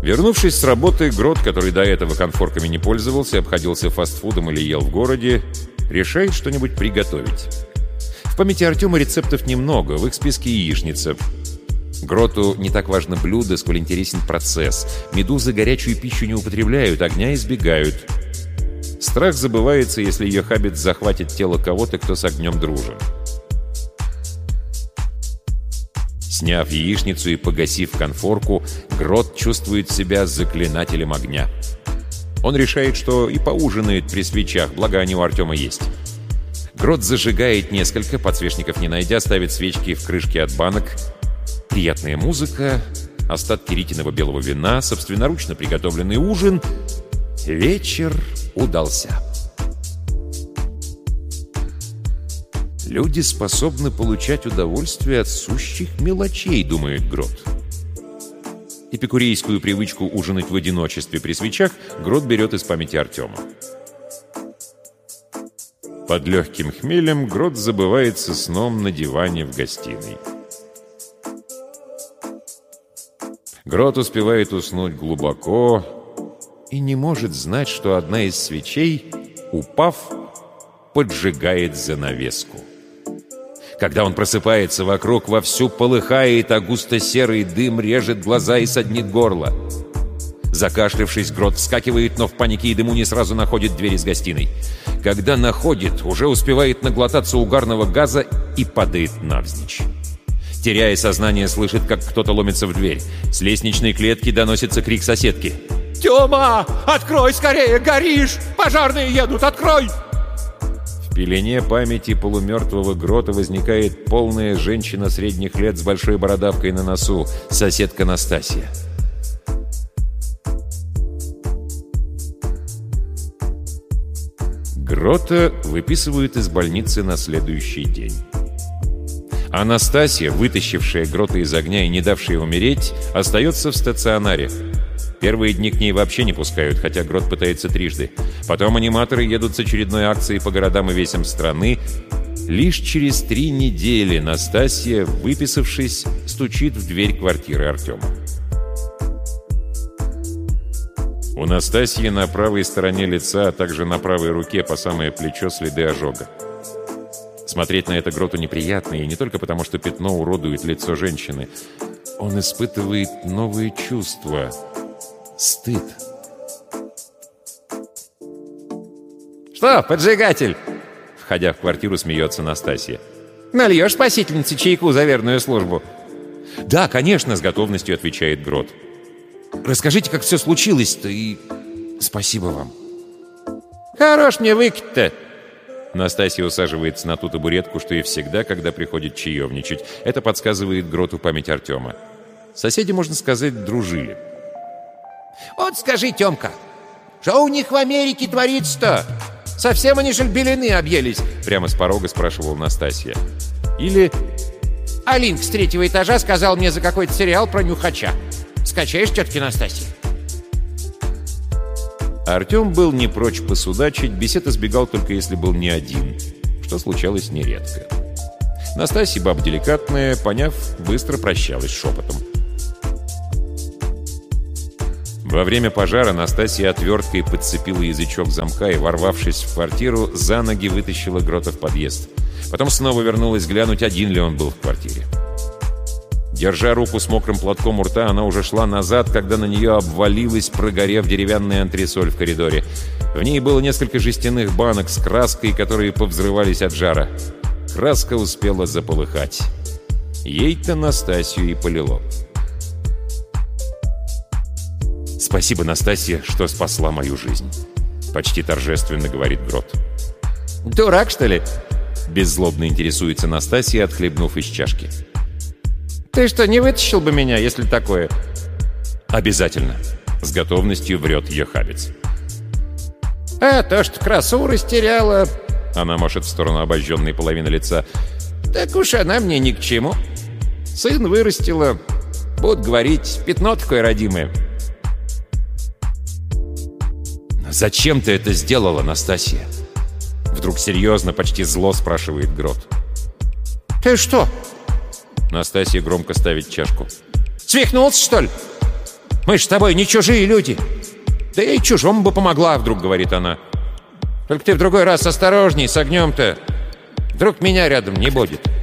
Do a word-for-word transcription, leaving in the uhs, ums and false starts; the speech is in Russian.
Вернувшись с работы, Грот, который до этого конфорками не пользовался, обходился фастфудом или ел в городе, решает что-нибудь приготовить. В памяти Артема рецептов немного, в их списке яичница. Гроту не так важно блюдо, сколь интересен процесс. Медузы горячую пищу не употребляют, огня избегают. Страх забывается, если Йохабец захватит тело кого-то, кто с огнем дружен. Сняв яичницу и погасив конфорку, Грот чувствует себя заклинателем огня. Он решает, что и поужинает при свечах, благо они у Артема есть. Грот зажигает несколько, подсвечников не найдя, ставит свечки в крышки от банок. Приятная музыка, остатки Ритиного белого вина, собственноручно приготовленный ужин. Вечер удался. «Люди способны получать удовольствие от сущих мелочей», — думает Грот. Эпикурейскую привычку ужинать в одиночестве при свечах Грот берет из памяти Артема. Под легким хмелем Грот забывается сном на диване в гостиной. Грот успевает уснуть глубоко и не может знать, что одна из свечей, упав, поджигает занавеску. Когда он просыпается, вокруг вовсю полыхает, а густо-серый дым режет глаза и саднит горло. Закашлявшись, Грот вскакивает, но в панике и дыму не сразу находит дверь из гостиной. Когда находит, уже успевает наглотаться угарного газа и падает навзничь. Теряя сознание, слышит, как кто-то ломится в дверь. С лестничной клетки доносится крик соседки. «Тёма, открой скорее, горишь! Пожарные едут, открой!» В пелене памяти полумертвого Грота возникает полная женщина средних лет с большой бородавкой на носу, соседка Настасья. Грота выписывают из больницы на следующий день. Анастасия, вытащившая Грота из огня и не давшая умереть, остается в стационаре. Первые дни к ней вообще не пускают, хотя Грот пытается трижды. Потом аниматоры едут с очередной акцией по городам и весям страны. Лишь через три недели Настасья, выписавшись, стучит в дверь квартиры Артема. У Настасьи на правой стороне лица, а также на правой руке по самое плечо следы ожога. Смотреть на это Гроту неприятно, и не только потому, что пятно уродует лицо женщины. Он испытывает новые чувства. Стыд. «Что, поджигатель?» Входя в квартиру, смеется Настасья. «Нальешь спасительнице чайку за верную службу?» «Да, конечно», — с готовностью отвечает Грот. «Расскажите, как все случилось-то, и спасибо вам». «Хорош мне выкать-то!» Настасья усаживается на ту табуретку, что и всегда, когда приходит чаевничать. Это подсказывает Гроту память Артема. Соседи, можно сказать, дружили. «Вот скажи, Тёмка, что у них в Америке творится-то? Совсем они шельбелены объелись?» Прямо с порога спрашивала Настасья. Или... «Алинка с третьего этажа сказал мне за какой-то сериал про нюхача. Скачаешь, тетки Настасья?» Артем был не прочь посудачить, бесед избегал только если был не один, что случалось нередко. Настасья, баба деликатная, поняв, быстро прощалась шепотом. Во время пожара Настасья отверткой подцепила язычок замка и, ворвавшись в квартиру, за ноги вытащила Грота в подъезд. Потом снова вернулась глянуть, один ли он был в квартире. Держа руку с мокрым платком у рта, она уже шла назад, когда на нее обвалилась, прогорев, деревянная антресоль в коридоре. В ней было несколько жестяных банок с краской, которые повзрывались от жара. Краска успела заполыхать. Ей-то Настасью и полило. «Спасибо, Настасья, что спасла мою жизнь», — почти торжественно говорит Грот. «Дурак, что ли?» — беззлобно интересуется Настасья, отхлебнув из чашки. «Ты что, не вытащил бы меня, если такое?» «Обязательно», — с готовностью врет Йохабец. «А то, что красу растеряла...» Она машет в сторону обожженной половины лица. «Так уж она мне ни к чему. Сын вырастила. Будут говорить, пятно такое родимое». «Зачем ты это сделала, Настасья?» Вдруг серьезно, почти зло спрашивает Грот. «Ты что?» Настасья громко ставит чашку. «Свихнулся, что ли?» Мы ж с тобой не чужие люди. Да я и чужому бы помогла, вдруг говорит она. Только ты в другой раз осторожней с огнем-то. Вдруг меня рядом не будет.